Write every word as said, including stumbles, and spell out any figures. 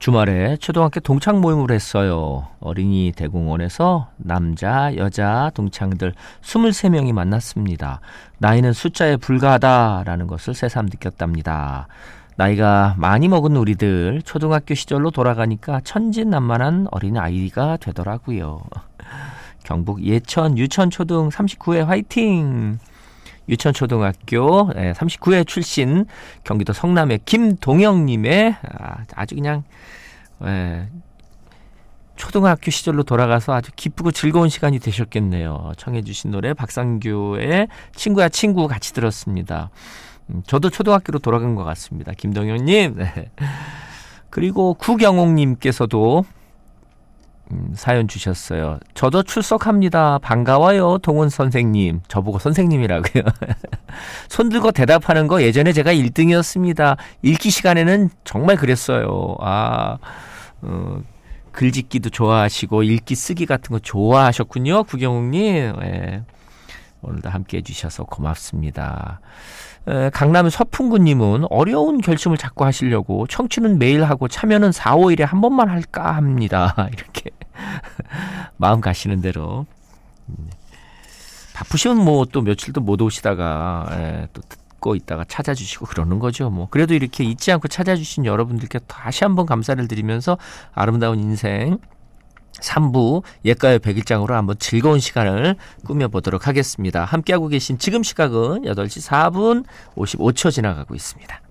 주말에 초등학교 동창 모임을 했어요. 어린이 대공원에서 남자, 여자 동창들 이십삼 명이 만났습니다. 나이는 숫자에 불과하다라는 것을 새삼 느꼈답니다. 나이가 많이 먹은 우리들 초등학교 시절로 돌아가니까 천진난만한 어린아이가 되더라고요. 경북 예천 유천초등 삼십구 회 화이팅! 유천초등학교 삼십구 회 출신 경기도 성남의 김동영님의 아주 그냥 에, 초등학교 시절로 돌아가서 아주 기쁘고 즐거운 시간이 되셨겠네요. 청해 주신 노래 박상규의 친구야 친구 같이 들었습니다. 음, 저도 초등학교로 돌아간 것 같습니다. 김동영님. 네. 그리고 구경옥님께서도 음, 사연 주셨어요. 저도 출석합니다. 반가워요, 동원 선생님. 저보고 선생님이라고요. 손 들고 대답하는 거 예전에 제가 일 등이었습니다. 읽기 시간에는 정말 그랬어요. 아, 어, 글짓기도 좋아하시고 읽기 쓰기 같은 거 좋아하셨군요. 구경욱님. 네. 오늘도 함께해 주셔서 고맙습니다. 에, 강남 서풍구님은 어려운 결심을 자꾸 하시려고 청취는 매일 하고 참여는 사, 오 일에 한 번만 할까 합니다. 이렇게 마음 가시는 대로. 바쁘시면 뭐 또 며칠도 못 오시다가 에, 또 듣고 있다가 찾아주시고 그러는 거죠. 뭐 그래도 이렇게 잊지 않고 찾아주신 여러분들께 다시 한번 감사를 드리면서 아름다운 인생 삼 부 옛가요 백일장으로 한번 즐거운 시간을 꾸며보도록 하겠습니다. 함께하고 계신 지금 시각은 여덟 시 사 분 오십오 초 지나가고 있습니다.